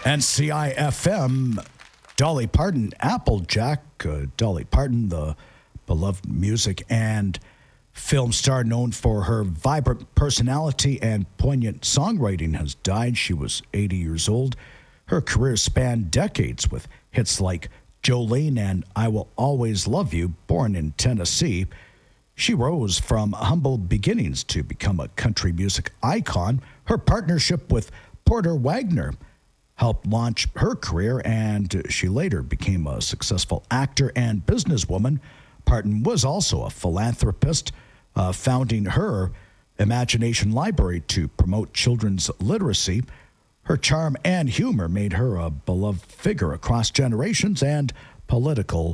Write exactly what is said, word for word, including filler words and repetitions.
N C I F M, Dolly Parton, Applejack. Uh, Dolly Parton, the beloved music and film star known for her vibrant personality and poignant songwriting, has died. She was eighty years old. Her career spanned decades with hits like Jolene and I Will Always Love You. Born in Tennessee, she rose from humble beginnings to become a country music icon. Her partnership with Porter Wagoner helped launch her career, and she later became a successful actor and businesswoman. Parton was also a philanthropist, uh, founding her Imagination Library to promote children's literacy. Her charm and humor made her a beloved figure across generations and political